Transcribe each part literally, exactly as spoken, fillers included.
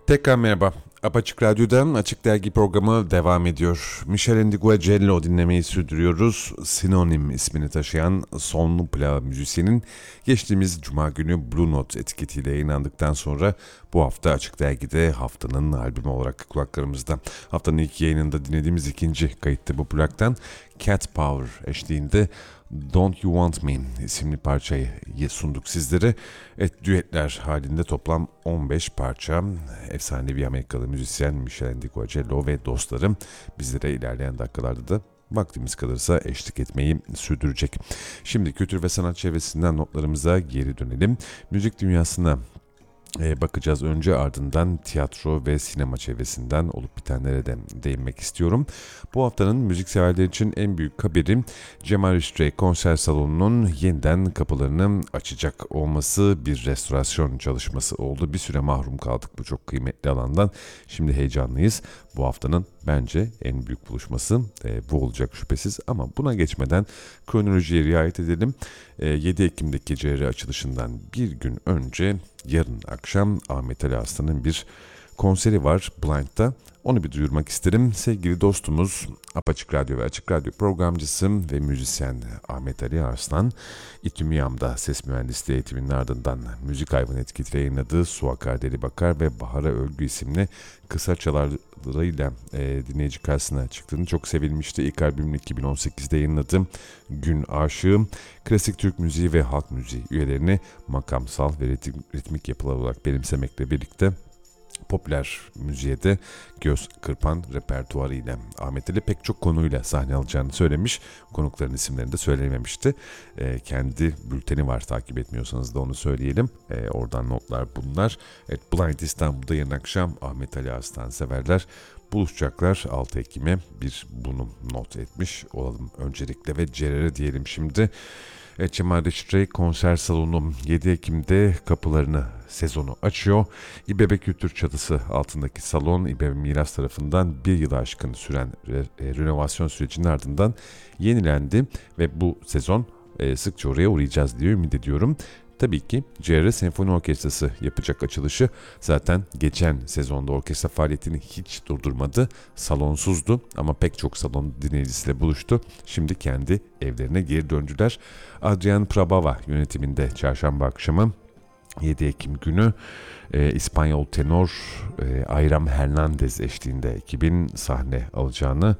Tekrar merhaba. Apaçık Radyo'dan Açık Dergi programı devam ediyor. Michel Ndiguacello dinlemeyi sürdürüyoruz. Sinonim ismini taşıyan sonlu plağı müzisyenin geçtiğimiz Cuma günü Blue Note etiketiyle yayınlandıktan sonra bu hafta Açık Dergi'de haftanın albümü olarak kulaklarımızda. Haftanın ilk yayınında dinlediğimiz ikinci kayıttı bu plaktan. Cat Power eşliğinde Don't You Want Me isimli parçayı sunduk sizlere. Evet, düetler halinde toplam on beş parça. Efsanevi Amerikalı müzisyen Michel Ndiguacello ve dostlarım bizlere ilerleyen dakikalarda da vaktimiz kalırsa eşlik etmeyi sürdürecek. Şimdi kültür ve sanat çevresinden notlarımıza geri dönelim. Müzik dünyasına Ee, bakacağız önce, ardından tiyatro ve sinema çevresinden olup bitenlere de değinmek istiyorum. Bu haftanın müzikseverler için en büyük haberi Cemal Reşit Rey konser salonunun yeniden kapılarını açacak olması, bir restorasyon çalışması oldu. Bir süre mahrum kaldık bu çok kıymetli alandan. Şimdi heyecanlıyız. Bu haftanın bence en büyük buluşması e, bu olacak şüphesiz, ama buna geçmeden kronolojiye riayet edelim. E, yedi Ekim'deki C R açılışından bir gün önce yarın akşam Ahmet Ali Arslan'ın bir konseri var Blind'da. Onu bir duyurmak isterim. Sevgili dostumuz, Apaçık Radyo ve Açık Radyo programcısı ve müzisyen Ahmet Ali Arslan, İTÜ MİAM'da ses mühendisliği eğitiminin ardından Müzik Hayvan etiketiyle yayınladığı Su Akar Deli Bakar ve Bahar'a Ölgü isimli kısa çalarlarıyla e, dinleyici karşısına çıktığını, çok sevilmişti. İlk albümünü iki bin on sekizde yayınladı. Gün Aşığı, klasik Türk müziği ve halk müziği üyelerini makamsal ve ritmik yapılar olarak benimsemekle birlikte popüler müziğe de göz kırpan repertuarıyla Ahmet Ali pek çok konuyla sahne alacağını söylemiş. Konukların isimlerini de söylememişti. E, kendi bülteni var, takip etmiyorsanız da onu söyleyelim. E, oradan notlar bunlar. Evet, Blind İstanbul'da yarın akşam Ahmet Ali Arslan severler buluşacaklar. altı Ekim'e bir bunu not etmiş olalım öncelikle ve Cerere diyelim şimdi. Evet, Cemal Reşit Rey konser salonu yedi Ekim'de kapılarını, sezonu açıyor. İBB Kültür çatısı altındaki salon İBB Miras tarafından bir yılı aşkın süren re- e, renovasyon sürecinin ardından yenilendi ve bu sezon e, sıkça oraya uğrayacağız diye ümit ediyorum. Tabii ki C R Senfoni Orkestrası yapacak açılışı. Zaten geçen sezonda orkestra faaliyetini hiç durdurmadı. Salonsuzdu ama pek çok salon dinleyicisiyle buluştu. Şimdi kendi evlerine geri döndüler. Adrian Prabava yönetiminde çarşamba akşamı yedi Ekim günü e, İspanyol tenor e, Ayram Hernandez eşliğinde ekibin sahne alacağını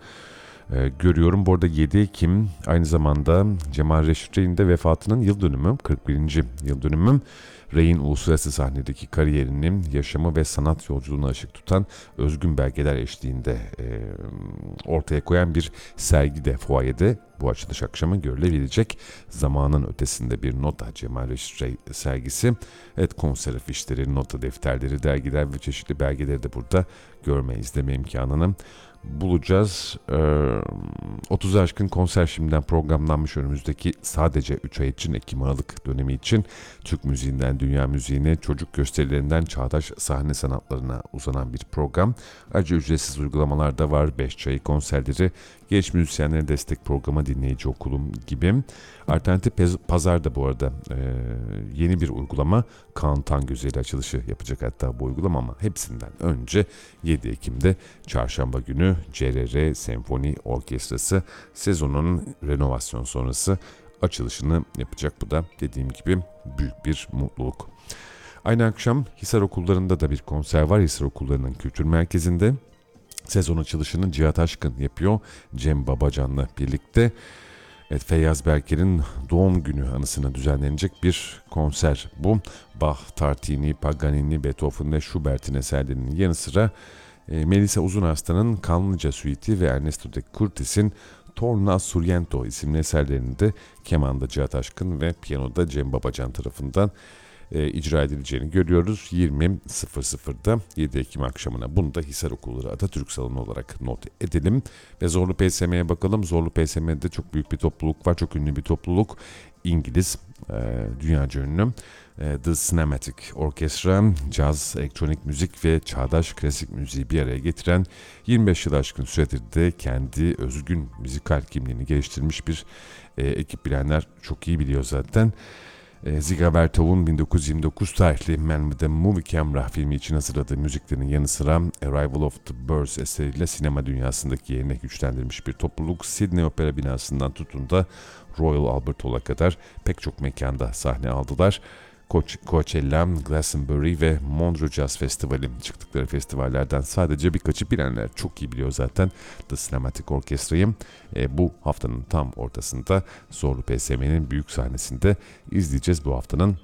e, görüyorum. Bu arada yedi Ekim aynı zamanda Cemal Reşit Rey'in de vefatının yıl dönümü, kırk birinci yıl dönümü. Rey'in uluslararası sahnedeki kariyerinin, yaşamı ve sanat yolculuğuna ışık tutan özgün belgeler eşliğinde e, ortaya koyan bir sergi de fuayede bu açılış akşamı görülebilecek. Zamanın ötesinde bir nota Cemal Reşit Rey sergisi. Evet, konser afişleri, nota defterleri, dergiler ve çeşitli belgeleri de burada görme, izleme imkanını bulacağız. Ee, otuz aşkın konser şimdiden programlanmış önümüzdeki sadece üç ay için, Ekim-Aralık dönemi için. Türk müziğinden dünya müziğine, çocuk gösterilerinden çağdaş sahne sanatlarına uzanan bir program. Ayrıca ücretsiz uygulamalar da var. beş çayı konserleri, genç müzisyenlere destek programı, dinleyici okulum gibi. Alternatif Pazar da bu arada e, yeni bir uygulama. Kaan Tangöze ile açılışı yapacak hatta bu uygulama, ama hepsinden önce yedi Ekim'de çarşamba günü C R R Senfoni Orkestrası sezonun renovasyon sonrası açılışını yapacak. Bu da dediğim gibi büyük bir mutluluk. Aynı akşam Hisar Okulları'nda da bir konser var. Hisar Okulları'nın kültür merkezinde. Sezon açılışını Cihat Aşkın yapıyor Cem Babacan'la birlikte. Evet, Feyyaz Berker'in doğum günü anısına düzenlenecek bir konser bu. Bach, Tartini, Paganini, Beethoven ve Schubert'in eserlerinin yanı sıra e, Melisa Uzunarslan'ın Kanlıca Suiti ve Ernesto de Curtis'in Torna Surriento isimli eserlerini de kemanda Cihat Aşkın ve piyanoda Cem Babacan tarafından e, icra edileceğini görüyoruz. yirmi sıfırda yedi Ekim akşamına. Bunu da Hisar Okulları Atatürk Salonu olarak not edelim. Ve Zorlu P S M'ye bakalım. Zorlu P S M'de çok büyük bir topluluk var. Çok ünlü bir topluluk. İngiliz, e, dünyaca ünlü. E, The Cinematic Orchestra, caz, elektronik müzik ve çağdaş klasik müziği bir araya getiren, yirmi beş yıl aşkın süredir de kendi özgün müzikal kimliğini geliştirmiş bir e, ekip, bilenler çok iyi biliyor zaten. E, Dziga Vertov'un bin dokuz yüz yirmi dokuz tarihli Man with a Movie Camera filmi için hazırladığı müziklerin yanı sıra Arrival of the Birds eseriyle sinema dünyasındaki yerini güçlendirmiş bir topluluk. Sydney Opera binasından tutun da Royal Albert Hall'a kadar pek çok mekanda sahne aldılar. Coachella, Glastonbury ve Montreux Jazz Festivali çıktıkları festivallerden sadece birkaçı bilenler çok iyi biliyor zaten The Cinematic Orchestra'yı. E, bu haftanın tam ortasında Zorlu P S M'nin büyük sahnesinde izleyeceğiz. Bu haftanın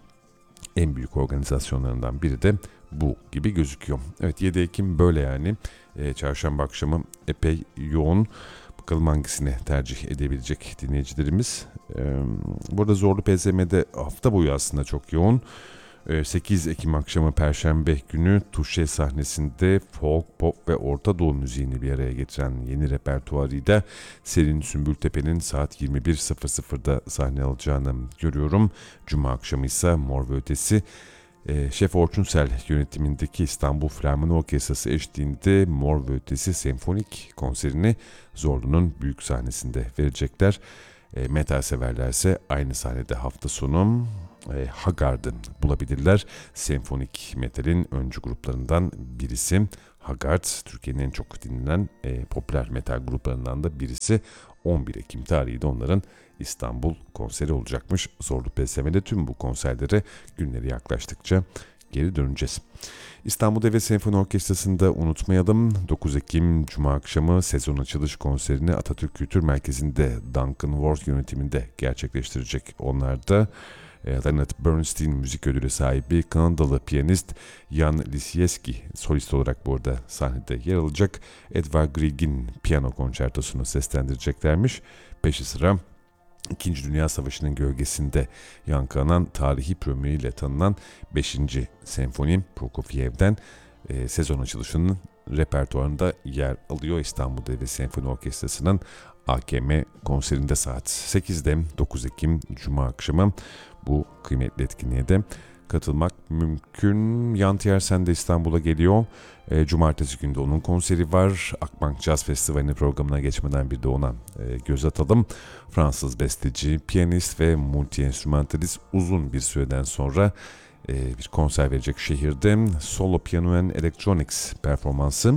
en büyük organizasyonlarından biri de bu gibi gözüküyor. Evet, yedi Ekim böyle yani. E, çarşamba akşamı epey yoğun. Bakalım hangisini tercih edebilecek dinleyicilerimiz. Ee, burada Zorlu P S M'de hafta boyu aslında çok yoğun. Ee, sekiz Ekim akşamı Perşembe günü Tuşe sahnesinde folk, pop ve Orta Doğu müziğini bir araya getiren yeni repertuarıyla Selin Sümbültepe'nin saat yirmi bir sıfır sıfırda sahne alacağını görüyorum. Cuma akşamı ise Mor ve Ötesi E, Şef Orçunsel yönetimindeki İstanbul Filarmoni Orkestrası eşliğinde Mor ve Ötesi Senfonik konserini Zorlu'nun büyük sahnesinde verecekler. E, metal severlerse aynı sahnede hafta sonu e, Haggard'ı bulabilirler. Senfonik metalin öncü gruplarından birisi. Haggard, Türkiye'nin en çok dinlenen e, popüler metal gruplarından da birisi. on bir Ekim tarihi de onların İstanbul konseri olacakmış. Zorlu P S M'de tüm bu konserlere günleri yaklaştıkça geri döneceğiz. İstanbul Devlet Senfoni Orkestrası'nda unutmayalım. dokuz Ekim Cuma akşamı sezon açılış konserini Atatürk Kültür Merkezi'nde Duncan Ward yönetiminde gerçekleştirecek. Onlar da Leonard Bernstein müzik ödülü sahibi Kanadalı piyanist Jan Lisieski solist olarak burada sahnede yer alacak. Edvard Grieg'in piyano konçertosunu seslendireceklermiş. Peşi sıra İkinci Dünya Savaşı'nın gölgesinde yankılanan tarihi premieriyle tanınan beşinci Senfoni Prokofiev'den e, sezon açılışının repertuarında yer alıyor. İstanbul Devlet Senfoni Orkestrası'nın A K M konserinde saat sekizde dokuz Ekim Cuma akşamı bu kıymetli etkinliğe de katılmak mümkün. Jan Tiersen de İstanbul'a geliyor. E, Cumartesi günde onun konseri var. Akbank Jazz Festivali'nin programına geçmeden bir de ona e, göz atalım. Fransız besteci, piyanist ve multi-enstrümantalist uzun bir süreden sonra e, bir konser verecek şehirde. Solo Piano and Electronics performansı.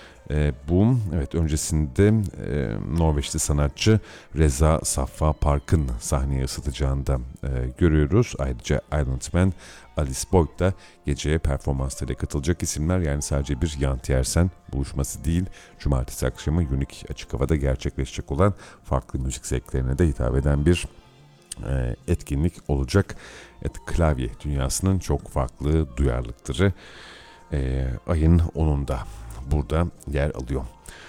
E, bu evet öncesinde e, Norveçli sanatçı Reza Saffa Park'ın sahneye ısıtacağını da e, görüyoruz. Ayrıca Islandman, Alice Boyd da geceye performanslarıyla katılacak isimler. Yani sadece bir Jan Tiersen buluşması değil, cumartesi akşamı Unique açık havada gerçekleşecek olan farklı müzik zevklerine de hitap eden bir e, etkinlik olacak. Evet, klavye dünyasının çok farklı duyarlılıkları e, ayın onunda burada yer alıyor.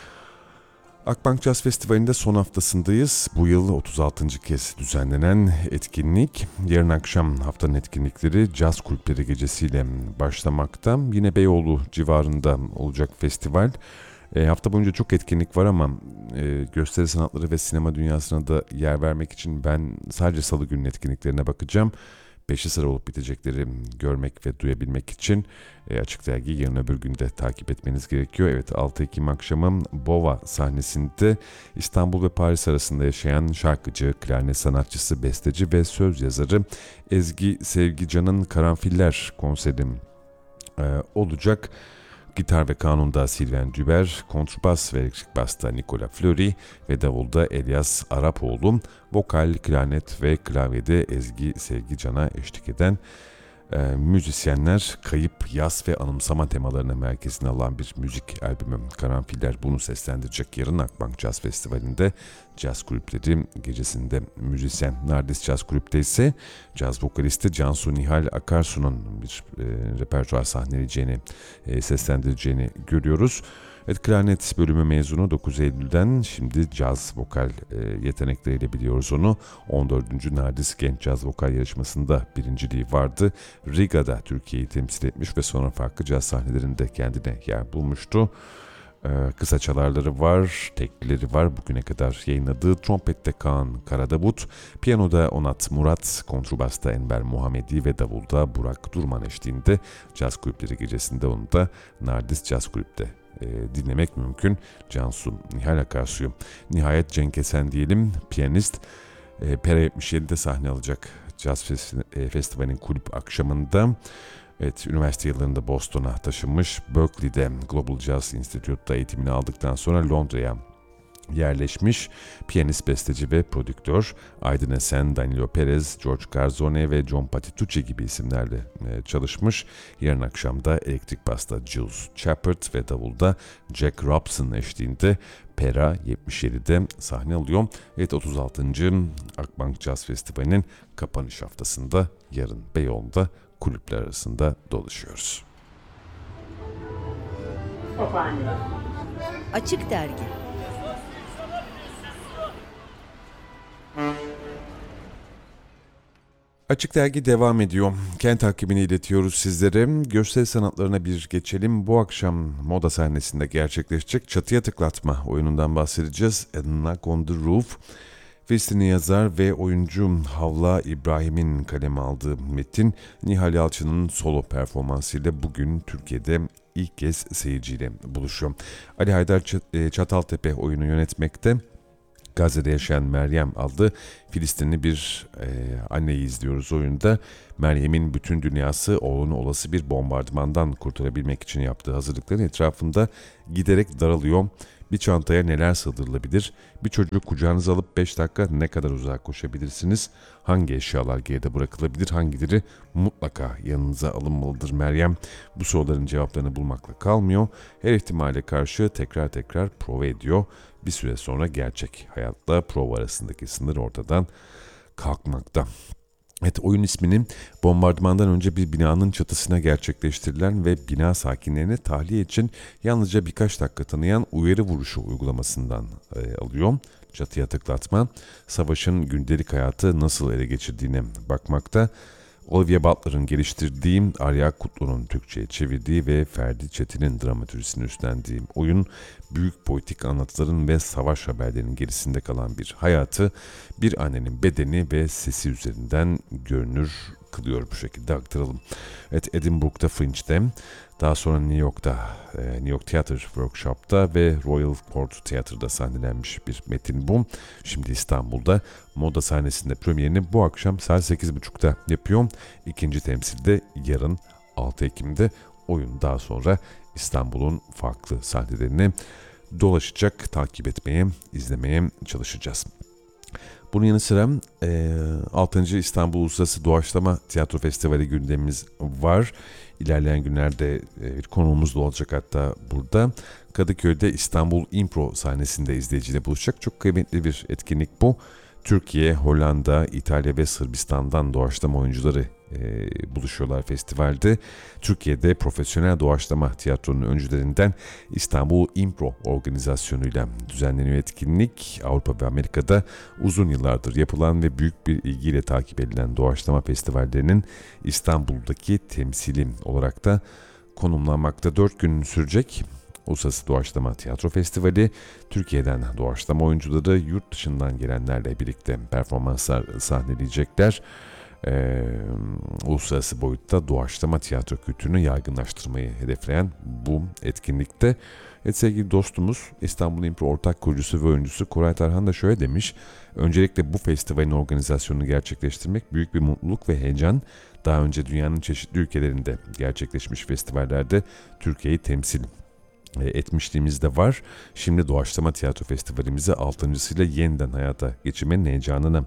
Akbank Jazz Festivali'nde son haftasındayız. Bu yıl otuz altıncı kez düzenlenen etkinlik. Yarın akşam haftanın etkinlikleri Caz Kulüpleri Gecesi'yle başlamakta. Yine Beyoğlu civarında olacak festival. E, hafta boyunca çok etkinlik var ama e, gösteri sanatları ve sinema dünyasına da yer vermek için ben sadece salı günün etkinliklerine bakacağım. Peşi sıra olup bitecekleri görmek ve duyabilmek için e, Açık Dergi'yi yarın öbür günde takip etmeniz gerekiyor. Evet, altı Ekim akşamı Bova sahnesinde İstanbul ve Paris arasında yaşayan şarkıcı, klarnet sanatçısı, besteci ve söz yazarı Ezgi Sevgican'ın Karanfiller konseri e, olacak. Gitar ve kanunda Sylvain Duber, kontrbas ve elektrik basta Nicolas Fleury ve davulda Elias Arapoğlu, vokal, klarnet ve klavyede Ezgi Sevgican'a eşlik eden e, müzisyenler kayıp, yas ve anımsama temalarını merkezine alan bir müzik albümü Karanfiller bunu seslendirecek. Yarın Akbank Jazz Festivali'nde Caz Kulüpleri Gecesi'nde müzisyen Nardis Caz Kulüp'te ise caz vokalisti Cansu Nihal Akarsu'nun bir e, repertuar sahneleyeceğini, e, seslendireceğini görüyoruz. Evet, klarnet bölümü mezunu dokuz Eylül'den şimdi caz vokal e, yetenekleriyle biliyoruz onu. on dördüncü Nardis Genç Caz Vokal Yarışması'nda birinciliği vardı. Riga'da Türkiye'yi temsil etmiş ve sonra farklı caz sahnelerinde kendine yer bulmuştu. Ee, kısa çalarları var, teklileri var. Bugüne kadar yayınladığı trompette Kaan Karadabut, piyanoda Onat Murat, kontrbasta Enver Muhamedi ve davulda Burak Durman eşliğinde Caz Kulüpleri Gecesi'nde onu da Nardis Caz Kulüp'te e, dinlemek mümkün. Cansu Nihal Akarsu'yu. Nihayet Cenk Esen diyelim, piyanist. E, Pera yetmiş yedi'de sahne alacak Jazz Festi- e, Festivali'nin kulüp akşamında. Evet, üniversite yıllarında Boston'a taşınmış. Berkeley'de Global Jazz Institute'da eğitimini aldıktan sonra Londra'ya yerleşmiş. Piyanist, besteci ve prodüktör. Aydın Esen, Danilo Perez, George Garzone ve John Patitucci gibi isimlerle e, çalışmış. Yarın akşam da elektrik basta Jules Shepard ve davulda Jack Robson eşliğinde Pera yetmiş yedide sahne alıyor. Evet, otuz altıncı Akbank Jazz Festivali'nin kapanış haftasında yarın Beyoğlu'nda kulüpler arasında dolaşıyoruz. Açık Dergi. Açık Dergi devam ediyor. Kent takibini iletiyoruz sizlere. Gösteri sanatlarına bir geçelim. Bu akşam moda sahnesinde gerçekleşecek Çatıya Tıklatma oyunundan bahsedeceğiz. A Knock on the Roof. Filistinli yazar ve oyuncu Havla İbrahim'in kaleme aldığı metin, Nihal Yalçın'ın solo performansıyla bugün Türkiye'de ilk kez seyirciyle buluşuyor. Ali Haydar Çataltepe oyunu yönetmekte. Gazze'de yaşayan Meryem adlı Filistinli bir e, anneyi izliyoruz oyunda. Meryem'in bütün dünyası oğlunu olası bir bombardımandan kurtarabilmek için yaptığı hazırlıkların etrafında giderek daralıyor. Bir çantaya neler sığdırılabilir? Bir çocuğu kucağınıza alıp beş dakika ne kadar uzağa koşabilirsiniz? Hangi eşyalar geride bırakılabilir? Hangileri mutlaka yanınıza alınmalıdır? Meryem bu soruların cevaplarını bulmakla kalmıyor. Her ihtimale karşı tekrar tekrar prova ediyor. Bir süre sonra gerçek hayatla prova arasındaki sınır ortadan kalkmakta. Evet, oyun ismini bombardımandan önce bir binanın çatısına gerçekleştirilen ve bina sakinlerine tahliye için yalnızca birkaç dakika tanıyan uyarı vuruşu uygulamasından e, alıyor. Çatıya tıklatma, savaşın gündelik hayatı nasıl ele geçirdiğine bakmakta. Olivia Butler'ın geliştirdiği, Arya Kutlu'nun Türkçe'ye çevirdiği ve Ferdi Çetin'in dramatürjisini üstlendiği oyun, büyük politik anlatıların ve savaş haberlerinin gerisinde kalan bir hayatı, bir annenin bedeni ve sesi üzerinden görünür kılıyor, bu şekilde aktaralım. Evet, Edinburgh'da Fringe'de, daha sonra New York'ta, New York Theatre Workshop'ta ve Royal Court Theatre'da sahnelenmiş bir metin bu. Şimdi İstanbul'da moda sahnesinde premierini bu akşam saat sekiz buçukta yapıyor. İkinci temsilde yarın altı Ekim'de, oyun daha sonra İstanbul'un farklı sahnelerini dolaşacak, takip etmeye, izlemeye çalışacağız. Bunun yanı sıra e, altıncı İstanbul Uluslararası Doğaçlama Tiyatro Festivali gündemimiz var. İlerleyen günlerde e, bir konuğumuz da olacak hatta burada. Kadıköy'de İstanbul Impro sahnesinde izleyiciyle buluşacak. Çok kıymetli bir etkinlik bu. Türkiye, Hollanda, İtalya ve Sırbistan'dan doğaçlama oyuncuları e, buluşuyorlar festivalde. Türkiye'de profesyonel doğaçlama tiyatronun öncülerinden İstanbul Impro organizasyonuyla düzenleniyor etkinlik. Avrupa ve Amerika'da uzun yıllardır yapılan ve büyük bir ilgiyle takip edilen doğaçlama festivallerinin İstanbul'daki temsili olarak da konumlanmakta. Dört gün sürecek Uluslararası Doğaçlama Tiyatro Festivali, Türkiye'den doğaçlama oyuncuları yurt dışından gelenlerle birlikte performanslar sahneleyecekler. Ee, uluslararası boyutta doğaçlama tiyatro kültürünü yaygınlaştırmayı hedefleyen bu etkinlikte, evet, sevgili dostumuz İstanbul Impro ortak kurucusu ve oyuncusu Koray Tarhan da şöyle demiş: öncelikle bu festivalin organizasyonunu gerçekleştirmek büyük bir mutluluk ve heyecan. Daha önce dünyanın çeşitli ülkelerinde gerçekleşmiş festivallerde Türkiye'yi temsil etmişliğimiz de var. Şimdi Doğaçlama Tiyatro Festivalimizi altıncısıyla yeniden hayata geçirmenin heyecanını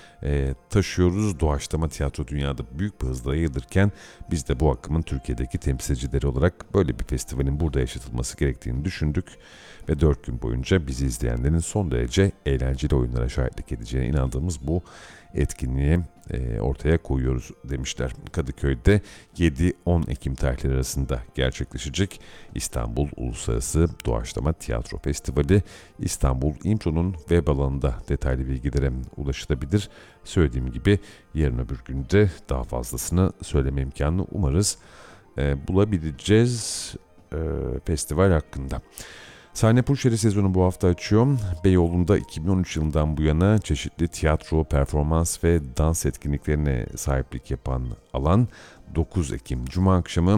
e, taşıyoruz. Doğaçlama tiyatro dünyada büyük bir hızla yayılırken biz de bu akımın Türkiye'deki temsilcileri olarak böyle bir festivalin burada yaşatılması gerektiğini düşündük ve dört gün boyunca bizi izleyenlerin son derece eğlenceli oyunlara şahitlik edeceğine inandığımız bu etkinliğe e, ortaya koyuyoruz demişler. Kadıköy'de yedi on Ekim tarihleri arasında gerçekleşecek İstanbul Uluslararası Doğaçlama Tiyatro Festivali. İstanbul Impro'nun web alanında detaylı bilgilere ulaşılabilir. Söylediğim gibi yarın öbür günde daha fazlasını söyleme imkanı umarız e, bulabileceğiz e, festival hakkında. Sahne Pulşeri sezonu bu hafta açıyor. Beyoğlu'nda iki bin on üç yılından bu yana çeşitli tiyatro, performans ve dans etkinliklerine sahiplik yapan alan dokuz Ekim Cuma akşamı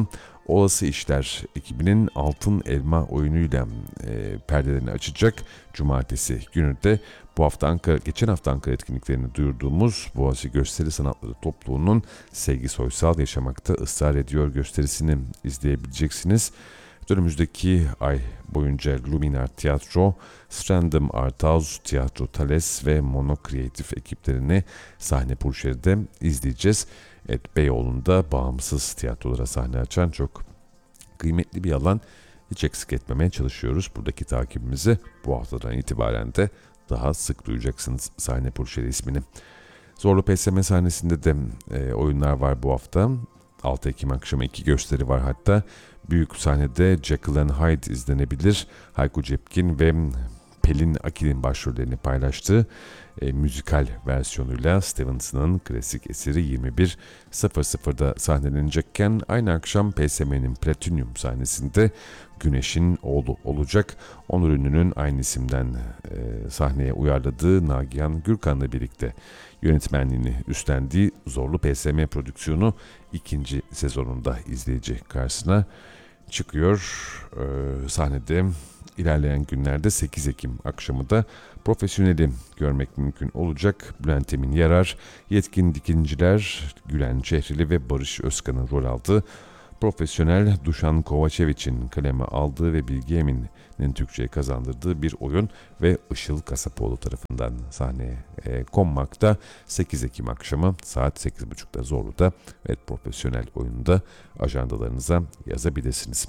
Olası İşler ekibinin Altın Elma oyunuyla e, perdelerini açacak. Cumartesi günü de bu hafta Ankara, geçen hafta Ankara etkinliklerini duyurduğumuz Boğaziçi Gösteri Sanatları Topluluğu'nun Sevgi Soysal Yaşamakta Israr Ediyor gösterisini izleyebileceksiniz. Önümüzdeki ay boyunca Luminar Tiyatro, Strandom Art House, Tiyatro Thales ve Mono Creative ekiplerini sahne Purşehir'de izleyeceğiz. Evet, Beyoğlu'nda bağımsız tiyatrolara sahne açan çok kıymetli bir alan. Hiç eksik etmemeye çalışıyoruz. Buradaki takibimizi bu haftadan itibaren de daha sık duyacaksınız sahne Purşehir ismini. Zorlu P S M sahnesinde de e, oyunlar var bu hafta. altı Ekim akşamı iki gösteri var hatta. Büyük sahnede Jekyll and Hyde izlenebilir. Hayko Cepkin ve Pelin Akil'in başrollerini paylaştığı e, müzikal versiyonuyla Stevenson'ın klasik eseri yirmi bir sıfır sıfırda sahnelenecekken aynı akşam P S M'nin Platinum sahnesinde Güneş'in oğlu olacak. Onur Ünlü'nün aynı isimden e, sahneye uyarladığı Nagihan Gürkan'la birlikte yönetmenliğini üstlendiği Zorlu P S M prodüksiyonu ikinci sezonunda izleyici karşısına çıkıyor. Ee, sahnede ilerleyen günlerde sekiz Ekim akşamı da Profesyoneli görmek mümkün olacak. Bülent Emin Yarar, Yetkin Dikinciler, Gülen Çehrili ve Barış Özkan'ın rol aldığı Profesyonel, Dušan Kovačević'in kaleme aldığı ve Bilge Emin'in Türkçe'ye kazandırdığı bir oyun ve Işıl Kasapoğlu tarafından sahneye e, konmakta. sekiz Ekim akşamı saat sekiz buçukta Zorlu'da, evet, Profesyonel oyununda ajandalarınıza yazabilirsiniz.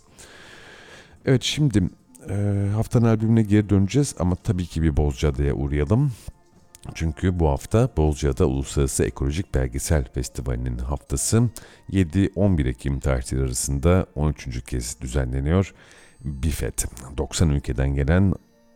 Evet, şimdi e, haftanın albümüne geri döneceğiz ama tabii ki bir Bozcaada'ya uğrayalım. Çünkü bu hafta Bozcaada Uluslararası Ekolojik Belgesel Festivali'nin haftası yedi on bir Ekim tarihleri arasında on üçüncü kez düzenleniyor. BİFET, doksan ülkeden gelen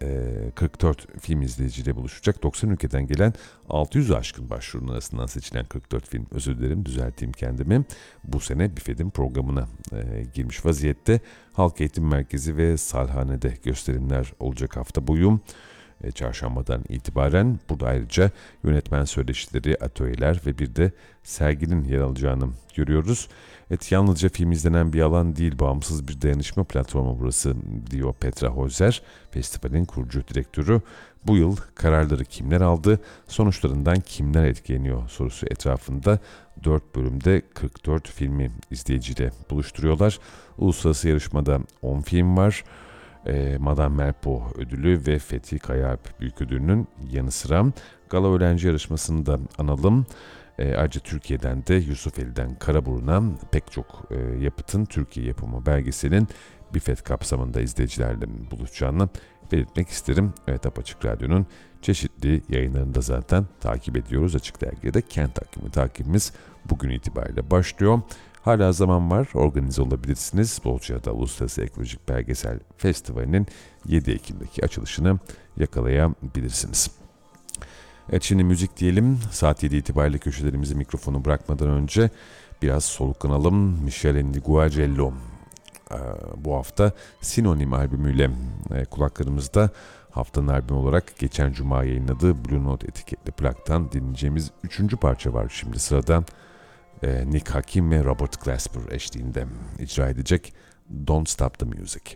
kırk dört film izleyiciyle buluşacak. doksan ülkeden gelen altı yüzü aşkın başvurunun arasından seçilen kırk dört film, özür dilerim düzelteyim kendimi, bu sene BİFET'in programına e, girmiş vaziyette. Halk Eğitim Merkezi ve Salhane'de gösterimler olacak hafta boyu. Çarşambadan itibaren burada ayrıca yönetmen söyleşileri, atölyeler ve bir de serginin yer alacağını görüyoruz. Evet, yalnızca film izlenen bir alan değil, bağımsız bir dayanışma platformu burası, diyor Petra Holzer, festivalin kurucu direktörü. Bu yıl kararları kimler aldı, sonuçlarından kimler etkileniyor sorusu etrafında dört bölümde kırk dört filmi izleyiciyle buluşturuyorlar. Uluslararası yarışmada on film var. E, Madame Merpo ödülü ve Fethi Kayaalp Büyük Ödülü'nün yanı sıra gala öğrenci yarışmasını da analım. E, ayrıca Türkiye'den de Yusufeli'den Karaburun'a pek çok e, yapıtın Türkiye yapımı belgeselin BİFET kapsamında izleyicilerle buluşacağını belirtmek isterim. Evet, Apaçık Radyo'nun çeşitli yayınlarında zaten takip ediyoruz. Açık Dergi'de Kent Takvimi takibimiz bugün itibariyle başlıyor. Hala zaman var, organize olabilirsiniz. Bozcaada Uluslararası Ekolojik Belgesel Festivali'nin yedi Ekim'deki açılışını yakalayabilirsiniz. Evet, şimdi müzik diyelim. Saat yedi itibariyle köşelerimizi mikrofonu bırakmadan önce biraz soluklanalım. Michele Nguagello bu hafta Sinonim albümüyle kulaklarımızda. Haftanın albümü olarak geçen cuma yayınladığı Blue Note etiketli plaktan dinleyeceğimiz üçüncü parça var şimdi sırada. Nick Hakim ve Robert Glasper eşliğinde icra edecek Don't Stop the Music.